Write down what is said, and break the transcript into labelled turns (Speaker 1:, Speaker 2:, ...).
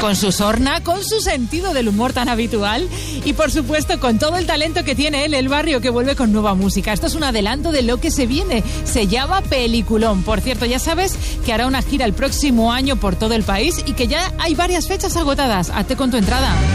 Speaker 1: Con su sorna, con su sentido del humor tan habitual y por supuesto con todo el talento que tiene él, El Barrio, que vuelve con nueva música. Esto es un adelanto de lo que se viene. Se llama Peliculón. Por cierto, ya sabes que hará una gira el próximo año por todo el país y que ya hay varias fechas agotadas. Hazte con tu entrada.